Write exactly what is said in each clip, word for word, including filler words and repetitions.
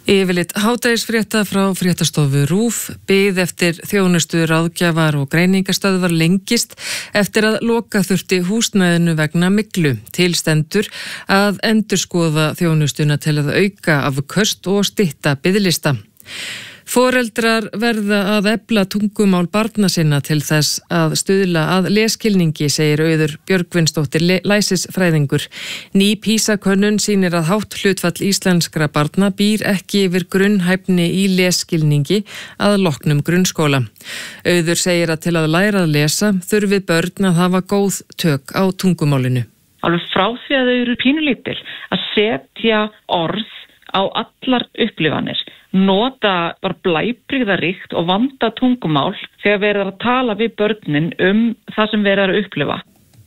Yfirleitt hádegisfrétta frá fréttastofu RÚV, bið eftir þjónustu ráðgjafar og greiningastöðvar lengist eftir að loka þurfti húsnæðinu vegna myglu. Til stendur að endurskoða þjónustuna til að auka afköst og stytta biðlista. Foreldrar verða að efla tungumál barna sinna til þess að stuðla að lesskilningi, segir Auður Björgvinsdóttir læsisfræðingur. Ný PISA-könnun sýnir að hátt hlutfall íslenskra barna býr ekki yfir grunnhæfni í lesskilningi að loknum grunnskóla. Auður segir að til að læra að lesa þurfi börn að hafa góð tök á tungumálinu. Alveg frá því að þau eru pínulítil að setja orð á allar upplifanir. Nota bara blæbrigðaríkt og vanda tungumál þegar við erum að tala við börnin um það sem við erum að upplifa.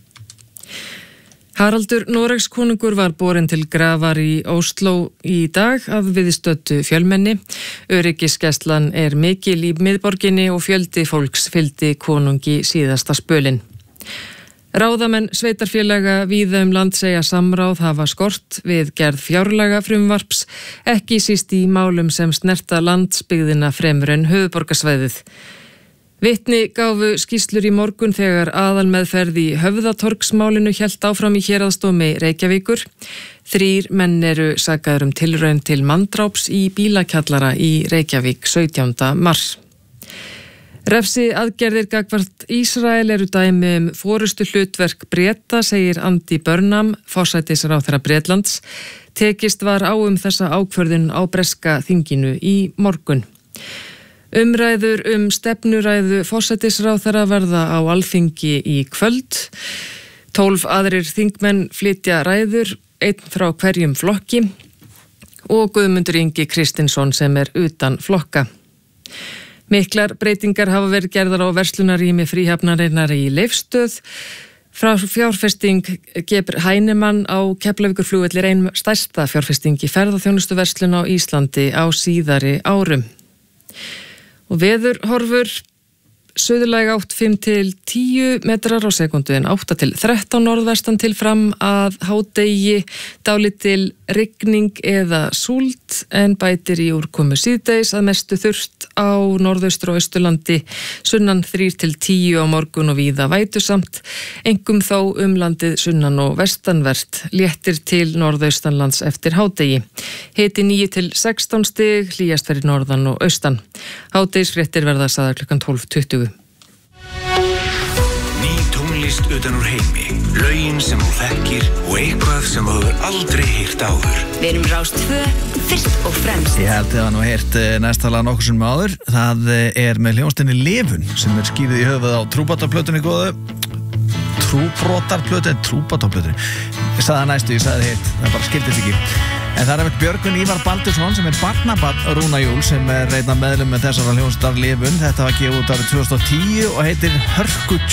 Haraldur Noregskonungur var borinn til grafar í Ósló í dag að viðstöddu fjölmenni. Öryggisgæslan er mikil í miðborginni og fjöldi fólks fylgdi konungi síðasta spölinn. Ráðamenn sveitarfélaga víða um land segja samráð hafa skort við gerð fjárlaga frumvarps, ekki síst í málum sem snerta landsbyggðina fremur en höfuðborgarsvæðið. Vitni gáfu skýrslur í morgun þegar aðalmeðferð í Höfðatorgsmálinu hélt áfram í héraðsdómi Reykjavíkur. Þrír menn eru sakaðir um tilraun til manndráps í bílakjallara í Reykjavík sautjánda mars. Refsi aðgerðir gagnvart Ísrael eru dæmi um forystu hlutverk Breta, segir Andy Burnham, forsætisráðherra Bretlands. Tekist var á um þessa ákvörðun á breska þinginu í morgun. Umræður um stefnuræðu forsætisráðherra verða á Alþingi í kvöld. Tólf aðrir þingmenn flytja ræður, einn frá hverjum flokki, og Guðmundur Ingi Kristinsson sem er utan flokka. Miklar breytingar hafa verið gerðar á verslunarrými Fríhafnarinnar í Leifsstöð. Frá fjárfesting Geir Heinemann á Keflavíkurflugvelli er ein stærsta fjárfesting í ferðaþjónustuverslun á Íslandi á síðari árum. Og veðurhorfur: suðlæg átt fimm til tíu metrar á sekundu en átta til þrettán norðvestan til fram að hádegi, dálítil rigning eða súld en bætir í úrkomu síðdegis, að mestu þurrt á norðaustur og austurlandi, sunnan þrír til tíu á morgun og víða vætusamt, einkum þó um landið sunnan og vestanvert, léttir til norðaustanlands eftir hádegi. Hiti níu til sextán stig, hlýjast fyrir norðan og austan. Hádegisfréttir verða sagðar klukkan tólf tuttugu. Ný tónlist utan úr heimi, lögin sem þú þekkir og eitthvað sem þú hefur aldrei heyrt áður. Við erum Rás tvö, fyrst og fremst. Ég held að það nú heyrt næstala nokkur sem áður. Það er með hljómsveitinni Lifun sem er skýrið í höfuð á trúbátarplötunni góðu. Trúbrotarplötu, trúbátarplötunni. Ég sagði það næstu, ég sagði það hitt, það bara skildist ekki. En það er með Björgvin Ívar Baldursson sem er barnabarn Rúna Júl sem er einn af meðlum með þessara hljómsveitar Lifun. Þetta var gefið út árið tvö þúsund og tíu og heitir Hörku